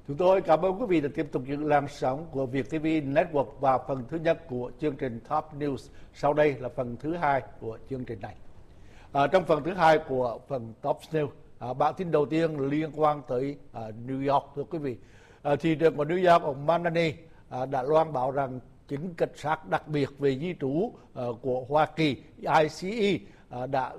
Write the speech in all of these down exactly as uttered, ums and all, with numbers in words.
Chúng tôi cảm ơn quý vị đã tiếp tục giữ làn sóng của Việt ti vi Network và phần thứ nhất của chương trình Top News. Sau đây là phần thứ hai của chương trình này. À, trong phần thứ hai của phần Top News, à, bản tin đầu tiên liên quan tới à, New York, thưa quý vị. À, thị trưởng của New York, ông Manani à, đã loan báo rằng chính cảnh sát đặc biệt về di trú à, của Hoa Kỳ, I C E, à, đã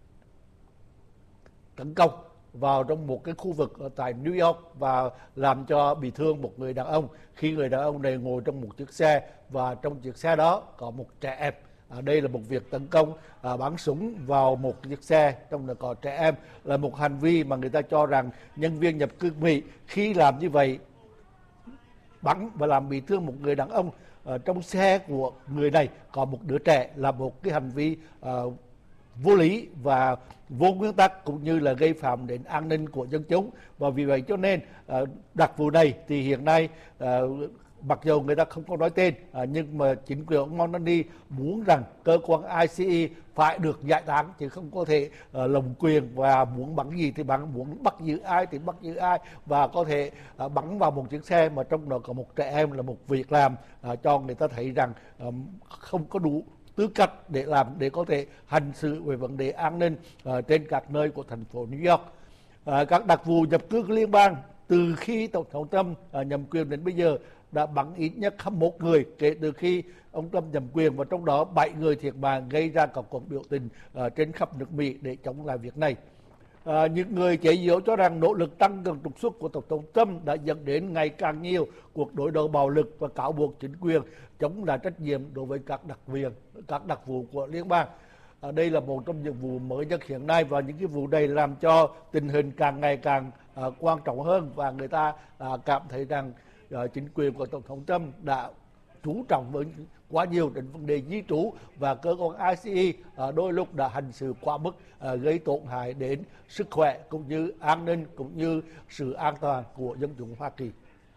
tấn công vào trong một cái khu vực ở tại New York và làm cho bị thương một người đàn ông khi người đàn ông này ngồi trong một chiếc xe và trong chiếc xe đó có một trẻ em. À, đây là một việc tấn công à, bắn súng vào một chiếc xe trong đó có trẻ em, là một hành vi mà người ta cho rằng nhân viên nhập cư Mỹ khi làm như vậy bắn và làm bị thương một người đàn ông ở trong xe của người này có một đứa trẻ là một cái hành vi uh, vô lý và vô nguyên tắc, cũng như là gây phạm đến an ninh của dân chúng. Và vì vậy cho nên uh, đặc vụ này thì hiện nay uh, mặc dù người ta không có nói tên, uh, nhưng mà chính quyền ông Manani muốn rằng cơ quan I C E phải được giải tán, chứ không có thể uh, lồng quyền và muốn bắn gì thì bắn, muốn bắt giữ ai thì bắt giữ ai, và có thể uh, bắn vào một chiếc xe mà trong đó có một trẻ em là một việc làm uh, cho người ta thấy rằng uh, không có đủ tư cách để làm để có thể hành xử về vấn đề an ninh uh, trên các nơi của thành phố New York. Uh, các đặc vụ nhập cư liên bang từ khi tổng thống Trump uh, nhậm quyền đến bây giờ đã bắn ít nhất hai mươi mốt người kể từ khi ông Trump nhậm quyền, và trong đó bảy người thiệt mạng, gây ra các cuộc biểu tình uh, trên khắp nước Mỹ để chống lại việc này. À, những người chế giễu cho rằng nỗ lực tăng cường trục xuất của tổng thống Trump đã dẫn đến ngày càng nhiều cuộc đối đầu bạo lực và cáo buộc chính quyền chống lại trách nhiệm đối với các đặc viên, các đặc vụ của liên bang. À, đây là một trong những vụ mới nhất hiện nay, và những cái vụ này làm cho tình hình càng ngày càng à, quan trọng hơn, và người ta à, cảm thấy rằng à, chính quyền của tổng thống Trump đã chú trọng với quá nhiều đến vấn đề di trú, và cơ quan I C E à, đôi lúc đã hành xử quá mức, à, gây tổn hại đến sức khỏe cũng như an ninh cũng như sự an toàn của dân chúng Hoa Kỳ.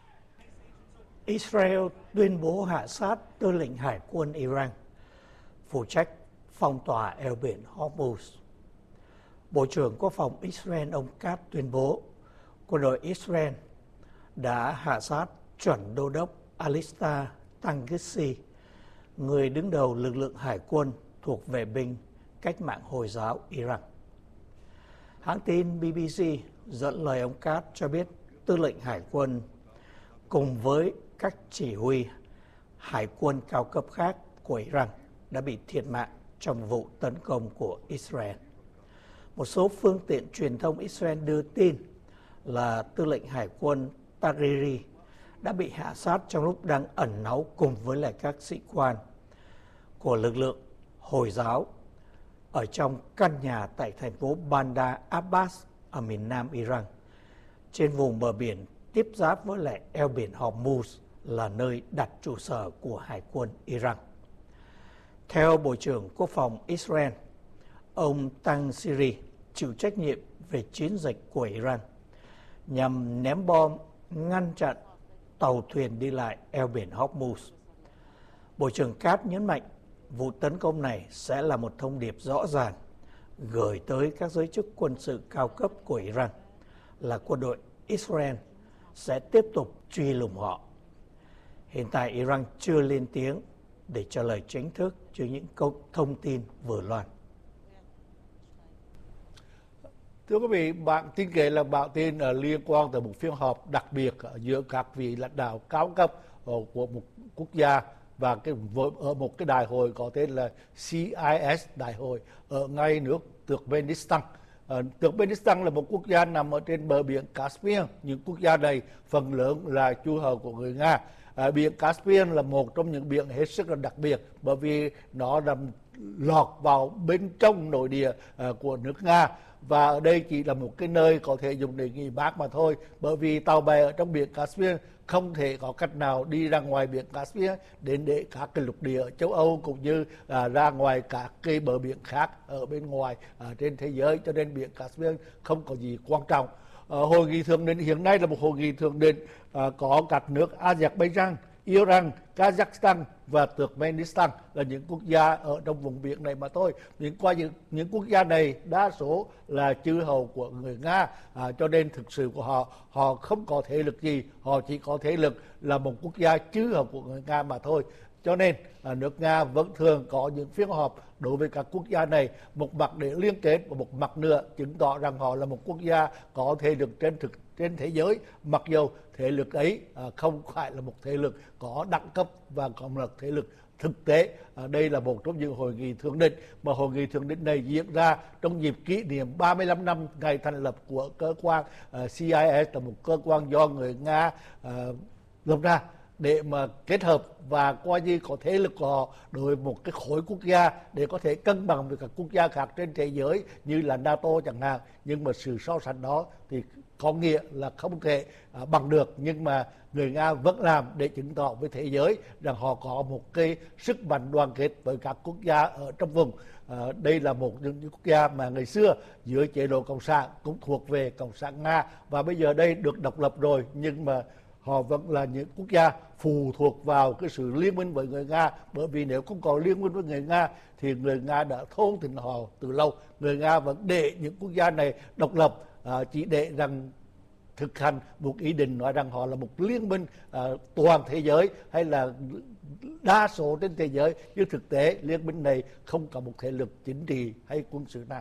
Israel tuyên bố hạ sát tư lệnh hải quân Iran phụ trách phong tỏa eo biển Hormuz. Bộ trưởng Quốc phòng Israel ông Katz tuyên bố quân đội Israel đã hạ sát chuẩn đô đốc Alista Tangissi, người đứng đầu lực lượng hải quân thuộc vệ binh cách mạng Hồi giáo Iran. Hãng tin B B C dẫn lời ông Katz cho biết tư lệnh hải quân cùng với các chỉ huy hải quân cao cấp khác của Iran đã bị thiệt mạng trong vụ tấn công của Israel. Một số phương tiện truyền thông Israel đưa tin là tư lệnh hải quân Tagheri đã bị hạ sát trong lúc đang ẩn náu cùng với lại các sĩ quan của lực lượng Hồi giáo ở trong căn nhà tại thành phố Bandar Abbas ở miền nam Iran, trên vùng bờ biển tiếp giáp với lại eo biển Hormuz, là nơi đặt trụ sở của Hải quân Iran. Theo Bộ trưởng Quốc phòng Israel, ông Tagheri chịu trách nhiệm về chiến dịch của Iran nhằm ném bom ngăn chặn tàu thuyền đi lại eo biển Hormuz. Bộ trưởng Katz nhấn mạnh vụ tấn công này sẽ là một thông điệp rõ ràng gửi tới các giới chức quân sự cao cấp của Iran là quân đội Israel sẽ tiếp tục truy lùng họ. Hiện tại Iran chưa lên tiếng để trả lời chính thức trước những câu thông tin vừa loan. Thưa quý vị, bản tin kể là bản tin uh, liên quan tới một phiên họp đặc biệt uh, giữa các vị lãnh đạo cao cấp uh, của một quốc gia và cái ở một cái đại hội có tên là C I S đại hội ở ngay nước Turkmenistan. Uh, Turkmenistan là một quốc gia nằm ở trên bờ biển Caspian. Những quốc gia này phần lớn là chư hầu của người Nga. Uh, biển Caspian là một trong những biển hết sức là đặc biệt bởi vì nó nằm lọt vào bên trong nội địa uh, của nước Nga. Và ở đây chỉ là một cái nơi có thể dùng để nghỉ mát mà thôi, bởi vì tàu bè ở trong biển Caspian không thể có cách nào đi ra ngoài biển Caspian đến để các cái lục địa ở châu Âu cũng như à, ra ngoài các cái bờ biển khác ở bên ngoài à, trên thế giới, cho nên biển Caspian không có gì quan trọng. À, hội nghị thượng đỉnh hiện nay là một hội nghị thượng đỉnh à, có các nước Azerbaijan, Iran, Kazakhstan và Turkmenistan là những quốc gia ở trong vùng biển này mà thôi. Những qua những, những quốc gia này đa số là chư hầu của người Nga, à, cho nên thực sự của họ họ không có thế lực gì, họ chỉ có thế lực là một quốc gia chư hầu của người Nga mà thôi. Cho nên à, nước Nga vẫn thường có những phiên họp đối với các quốc gia này, một mặt để liên kết và một mặt nữa chứng tỏ rằng họ là một quốc gia có thế lực trên thực trên thế giới, mặc dù thế lực ấy à, không phải là một thế lực có đẳng cấp và có một thế lực thực tế. À, đây là một trong những hội nghị thượng đỉnh mà hội nghị thượng đỉnh này diễn ra trong dịp kỷ niệm ba mươi lăm năm ngày thành lập của cơ quan uh, xê i ét, là một cơ quan do người Nga uh, lập ra để mà kết hợp và coi như có thế lực của họ đối với một cái khối quốc gia để có thể cân bằng với các quốc gia khác trên thế giới như là NATO chẳng hạn. Nhưng mà sự so sánh đó thì có nghĩa là không thể à, bằng được, nhưng mà người Nga vẫn làm để chứng tỏ với thế giới rằng họ có một cái sức mạnh đoàn kết với các quốc gia ở trong vùng. À, đây là một trong những quốc gia mà ngày xưa dưới chế độ cộng sản cũng thuộc về cộng sản Nga, và bây giờ đây được độc lập rồi, nhưng mà họ vẫn là những quốc gia phụ thuộc vào cái sự liên minh với người Nga, bởi vì nếu không có liên minh với người Nga thì người Nga đã thôn tính họ từ lâu. Người Nga vẫn để những quốc gia này độc lập, à, chỉ để rằng thực hành một ý định nói rằng họ là một liên minh à, toàn thế giới hay là đa số trên thế giới, nhưng thực tế liên minh này không có một thế lực chính trị hay quân sự nào.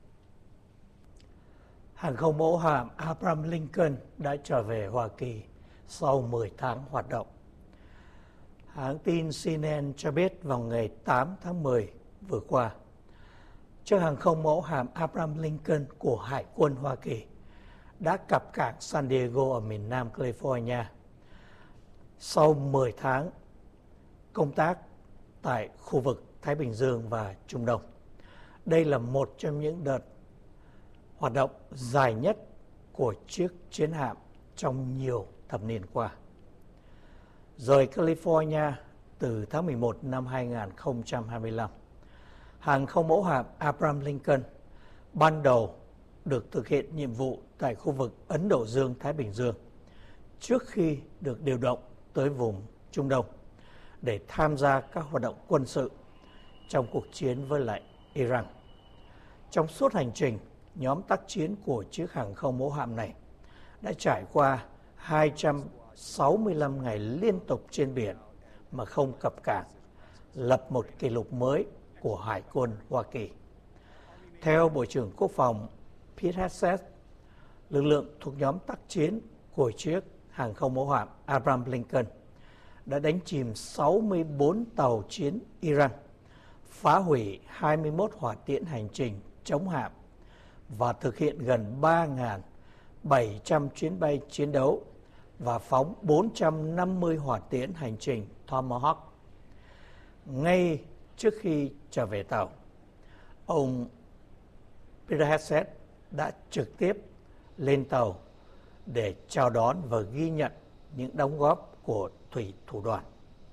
Hàng không mẫu hạm Abraham Lincoln đã trở về Hoa Kỳ sau mười tháng hoạt động. Hãng tin xê en en cho biết vào ngày tám tháng mười vừa qua, chiếc hàng không mẫu hạm Abraham Lincoln của Hải quân Hoa Kỳ đã cập cảng San Diego ở miền Nam California sau mười tháng công tác tại khu vực Thái Bình Dương và Trung Đông. Đây là một trong những đợt hoạt động dài nhất của chiếc chiến hạm trong nhiều thập niên qua. Rời California từ tháng mười một năm hai nghìn không trăm hai mươi lăm, hàng không mẫu hạm Abraham Lincoln ban đầu được thực hiện nhiệm vụ tại khu vực Ấn Độ Dương-Thái Bình Dương trước khi được điều động tới vùng Trung Đông để tham gia các hoạt động quân sự trong cuộc chiến với lại Iran. Trong suốt hành trình, nhóm tác chiến của chiếc hàng không mẫu hạm này đã trải qua hai trăm sáu mươi lăm ngày liên tục trên biển mà không cập cảng, lập một kỷ lục mới của Hải quân Hoa Kỳ. Theo Bộ trưởng Quốc phòng Pete Hegseth, lực lượng thuộc nhóm tác chiến của chiếc hàng không mẫu hạm Abraham Lincoln đã đánh chìm sáu mươi bốn tàu chiến Iran, phá hủy hai mươi mốt hỏa tiễn hành trình chống hạm và thực hiện gần ba nghìn bảy trăm chuyến bay chiến đấu và phóng bốn trăm năm mươi hỏa tiễn hành trình Tomahawk. Ngay trước khi trở về tàu, ông Peter Hegseth đã trực tiếp lên tàu để chào đón và ghi nhận những đóng góp của thủy thủ đoàn.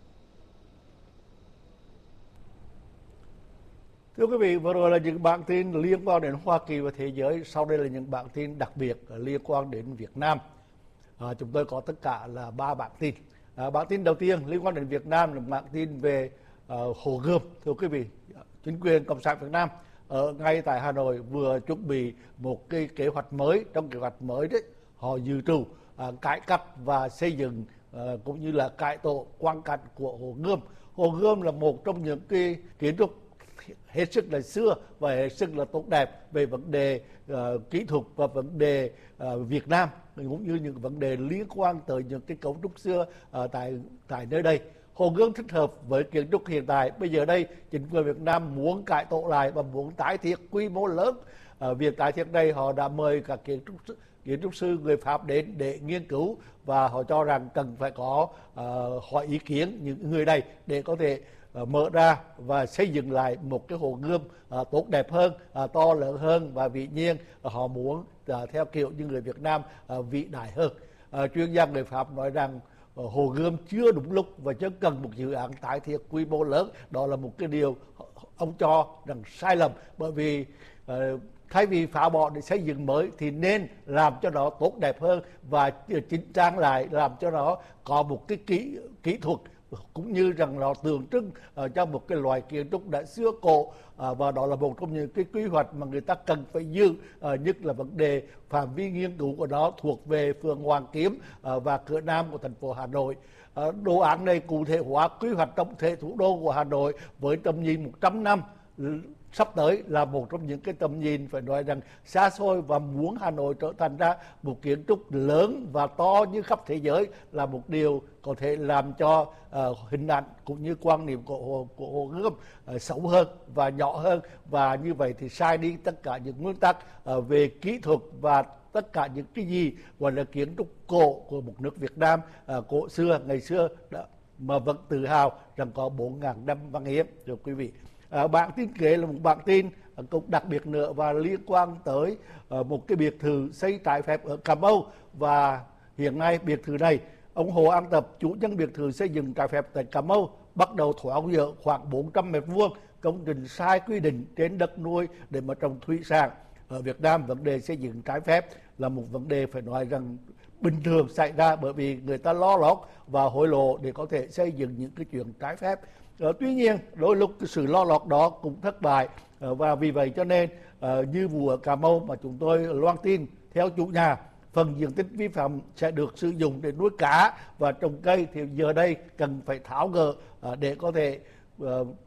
Thưa quý vị, vừa rồi là những bản tin liên quan đến Hoa Kỳ và thế giới. Sau đây là những bản tin đặc biệt liên quan đến Việt Nam. À, chúng tôi có tất cả là ba bản tin. À, bản tin đầu tiên liên quan đến Việt Nam là bản tin về uh, Hồ Gươm. Thưa quý vị, chính quyền Cộng sản Việt Nam ở ngay tại Hà Nội vừa chuẩn bị một cái kế hoạch mới. Trong kế hoạch mới đấy, họ dự trù uh, cải cách và xây dựng uh, cũng như là cải tổ quang cảnh của Hồ Gươm. Hồ Gươm là một trong những cái kiến trúc hết sức là xưa và hết sức là tốt đẹp về vấn đề uh, kỹ thuật và vấn đề uh, Việt Nam, cũng như những vấn đề liên quan tới những cái cấu trúc xưa uh, tại tại nơi đây. Hồ Gươm thích hợp với kiến trúc hiện tại. Bây giờ đây chính quyền Việt Nam muốn cải tổ lại và muốn tái thiết quy mô lớn. Uh, việc tái thiết đây họ đã mời các kiến trúc kiến trúc sư người Pháp đến để nghiên cứu, và họ cho rằng cần phải có uh, hỏi ý kiến những người này để có thể uh, mở ra và xây dựng lại một cái Hồ Gươm uh, tốt đẹp hơn, uh, to lớn hơn, và dĩ nhiên uh, họ muốn uh, theo kiểu như người Việt Nam uh, vĩ đại hơn. Uh, chuyên gia người Pháp nói rằng uh, Hồ Gươm chưa đúng lúc và chưa cần một dự án tái thiết quy mô lớn. Đó là một cái điều ông cho rằng sai lầm, bởi vì uh, thay vì phá bỏ để xây dựng mới thì nên làm cho nó tốt đẹp hơn và chỉnh trang lại, làm cho nó có một cái kỹ kỹ thuật cũng như rằng nó tượng trưng uh, cho một cái loại kiến trúc đã xưa cổ, uh, và đó là một trong những cái quy hoạch mà người ta cần phải giữ, uh, nhất là vấn đề phạm vi nghiên cứu của nó thuộc về phường Hoàn Kiếm uh, và cửa Nam của thành phố Hà Nội. Uh, đồ án này cụ thể hóa quy hoạch tổng thể thủ đô của Hà Nội với tầm nhìn một trăm năm sắp tới, là một trong những cái tầm nhìn phải nói rằng xa xôi, và muốn Hà Nội trở thành ra một kiến trúc lớn và to như khắp thế giới là một điều có thể làm cho uh, hình ảnh cũng như quan niệm của Hồ, của Hồ Gươm uh, xấu hơn và nhỏ hơn, và như vậy thì sai đi tất cả những nguyên tắc uh, về kỹ thuật và tất cả những cái gì gọi là kiến trúc cổ của một nước Việt Nam uh, cổ xưa ngày xưa đó, mà vẫn tự hào rằng có bốn nghìn năm văn hiến. Rồi quý vị, À, bản tin kế là một bản tin à, cũng đặc biệt nữa và liên quan tới à, một cái biệt thự xây trái phép ở Cà Mau. Và hiện nay biệt thự này, ông Hồ An Tập, chủ nhân biệt thự xây dựng trái phép tại Cà Mau, bắt đầu tháo dỡ khoảng bốn trăm mét vuông công trình sai quy định trên đất nuôi để mà trồng thủy sản. Ở Việt Nam, vấn đề xây dựng trái phép là một vấn đề phải nói rằng bình thường xảy ra, bởi vì người ta lo lót và hối lộ để có thể xây dựng những cái chuyện trái phép. Uh, tuy nhiên đôi lúc cái sự lo lót đó cũng thất bại, uh, và vì vậy cho nên uh, như vụ ở Cà Mau mà chúng tôi loan tin, theo chủ nhà, phần diện tích vi phạm sẽ được sử dụng để nuôi cá và trồng cây, thì giờ đây cần phải tháo gỡ uh, để có thể uh,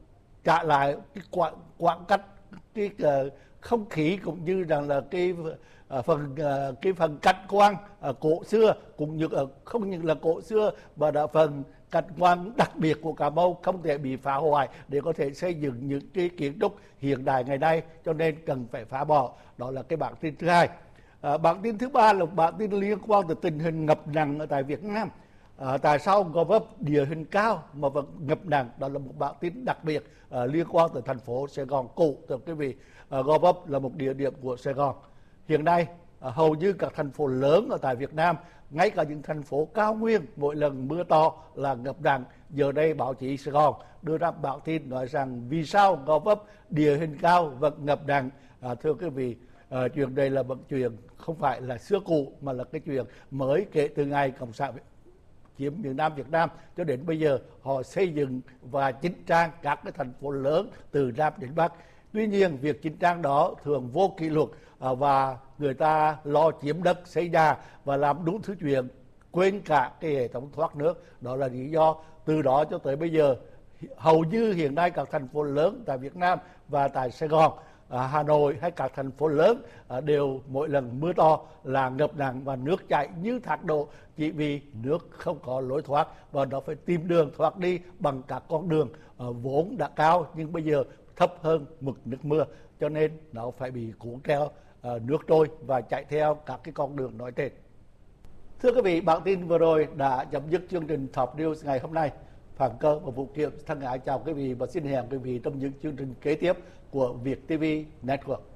trả lại cái quãng, quãng cách, cái uh, không khí cũng như rằng là cái uh, phần uh, cái phần cảnh quan uh, cổ xưa, cũng như uh, không những là cổ xưa mà đã phần cảnh quan đặc biệt của Cà Mau không thể bị phá hoại để có thể xây dựng những cái kiến trúc hiện đại ngày nay, cho nên cần phải phá bỏ. Đó là cái bản tin thứ hai. À, bản tin thứ ba là bản tin liên quan tới tình hình ngập nặng ở tại Việt Nam. À, tại sao Gò Vấp địa hình cao mà vẫn ngập nặng? Đó là một bản tin đặc biệt à, liên quan tới thành phố Sài Gòn cũ. Thưa quý vị, à, Gò Vấp là một địa điểm của Sài Gòn. Hiện nay à, hầu như các thành phố lớn ở tại Việt Nam, ngay cả những thành phố cao nguyên, mỗi lần mưa to là ngập nặng. Giờ đây báo chí Sài Gòn đưa ra bản tin nói rằng vì sao Gò Vấp địa hình cao vẫn ngập nặng. À, thưa quý vị, à, chuyện đây là một chuyện không phải là xưa cũ mà là cái chuyện mới kể từ ngày Cộng sản chiếm miền Nam Việt Nam cho đến bây giờ. Họ xây dựng và chỉnh trang các cái thành phố lớn từ Nam đến Bắc. Tuy nhiên việc chỉnh trang đó thường vô kỷ luật, à, và người ta lo chiếm đất xây nhà và làm đúng thứ chuyện, quên cả cái hệ thống thoát nước. Đó là lý do từ đó cho tới bây giờ hầu như hiện nay các thành phố lớn tại Việt Nam và tại Sài Gòn, à, Hà Nội hay các thành phố lớn à, đều mỗi lần mưa to là ngập nặng và nước chảy như thác đổ, chỉ vì nước không có lối thoát và nó phải tìm đường thoát đi bằng các con đường à, vốn đã cao nhưng bây giờ thấp hơn mực nước mưa, cho nên nó phải bị cuốn theo uh, nước trôi và chạy theo các cái con đường nói trên. Thưa quý vị, bản tin vừa rồi đã chấm dứt chương trình Top News ngày hôm nay. Phạm Cơ và Vũ Kiệm thân ái chào quý vị và xin hẹn quý vị trong những chương trình kế tiếp của Việt ti vi Network.